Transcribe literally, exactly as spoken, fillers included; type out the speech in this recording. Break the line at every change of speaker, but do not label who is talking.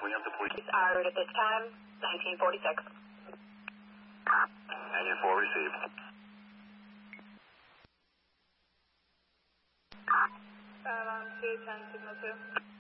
We have the police.
Are at this time, nineteen forty-six.
Union four received.
Um, two ten signal two.